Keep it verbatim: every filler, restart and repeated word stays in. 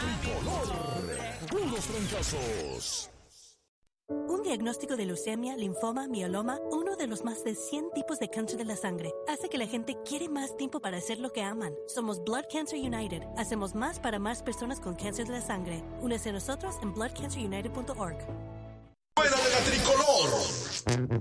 Tricolor. Puros fracasos. Un diagnóstico de leucemia, linfoma, mieloma, uno de los más de cien tipos de cáncer de la sangre, hace que la gente quiere más tiempo para hacer lo que aman. Somos Blood Cancer United. Hacemos más para más personas con cáncer de la sangre. Únese a nosotros en blood cancer united punto org. Fuera de la Tricolor.